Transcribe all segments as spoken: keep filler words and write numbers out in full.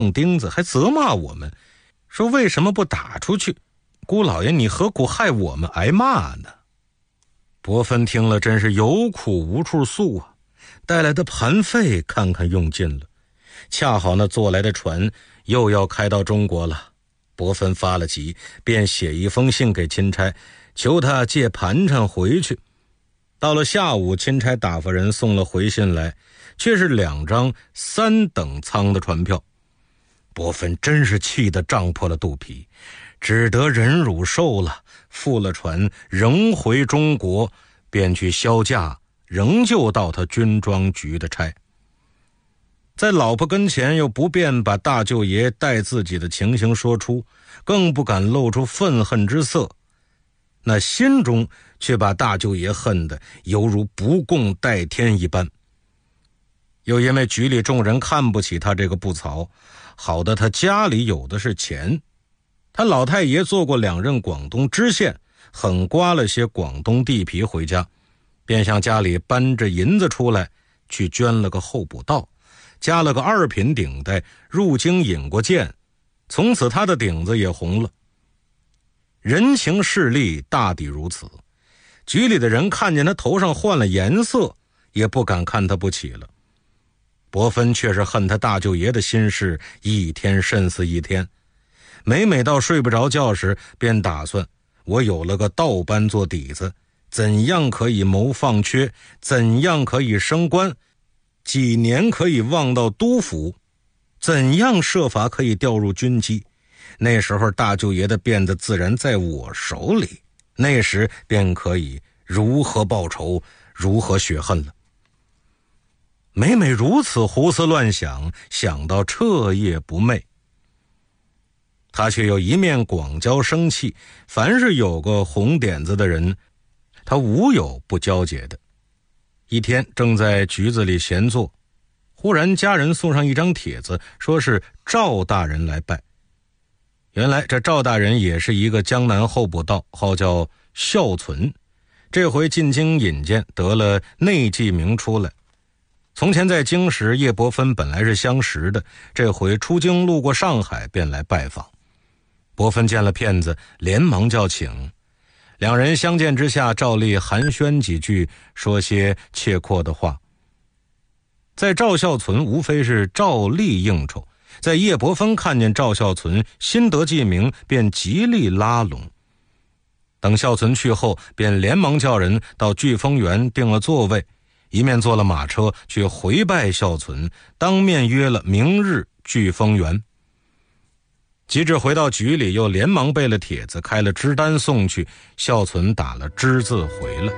钉子，还责骂我们，说为什么不打出去？姑老爷，你何苦害我们挨骂呢？伯芬听了真是有苦无处诉啊，带来的盘费看看用尽了，恰好那坐来的船又要开到中国了。伯芬发了急，便写一封信给钦差，求他借盘缠回去。到了下午，钦差打发人送了回信来，却是两张三等舱的船票。伯芬真是气得胀破了肚皮，只得忍辱受了，付了船，仍回中国，便去销假，仍旧到他军装局的差。在老婆跟前又不便把大舅爷待自己的情形说出，更不敢露出愤恨之色，那心中却把大舅爷恨得犹如不共戴天一般。又因为局里众人看不起他这个不曹，好的他家里有的是钱，他老太爷做过两任广东知县，很刮了些广东地皮回家，便向家里搬着银子出来，去捐了个候补道，加了个二品顶戴，入京引过荐，从此他的顶子也红了。人情势利大抵如此，局里的人看见他头上换了颜色，也不敢看他不起了。伯芬却是恨他大舅爷的心事一天甚似一天，每每到睡不着觉时，便打算我有了个道班做底子，怎样可以谋放缺，怎样可以升官，几年可以望到督府，怎样设法可以调入军机。那时候大舅爷的辫子自然在我手里，那时便可以如何报仇，如何雪恨了。每每如此胡思乱想，想到彻夜不寐。他却又一面广交生气，凡是有个红点子的人，他无有不交结的。一天正在局子里闲坐，忽然家人送上一张帖子，说是赵大人来拜。原来这赵大人也是一个江南候补道，号叫孝存，这回进京引荐，得了内记名出来。从前在京时，叶伯芬本来是相识的，这回出京路过上海，便来拜访。伯芬见了骗子，连忙叫请。两人相见之下，照例寒暄几句，说些切阔的话。在赵孝存无非是照例应酬，在叶伯芬看见赵孝存新得记名，便极力拉拢。等孝存去后，便连忙叫人到聚丰园订了座位，一面坐了马车去回拜孝存，当面约了明日聚丰园。及至回到局里，又连忙备了帖子，开了支单送去，孝存打了支字回来。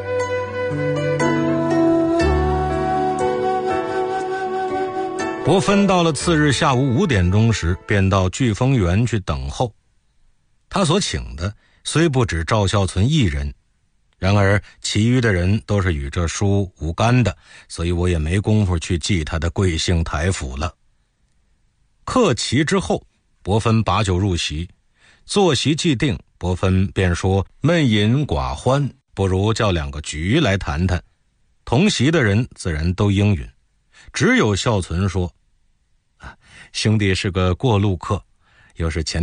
伯芬到了次日下午五点钟时，便到聚丰园去等候。他所请的虽不止赵孝存一人，然而其余的人都是与这书无干的，所以我也没工夫去记他的贵姓台府了。客齐之后，伯芬把酒入席，坐席既定，伯芬便说闷饮寡欢，不如叫两个局来谈谈。同席的人自然都应允，只有孝存说，兄弟是个过路客，又是前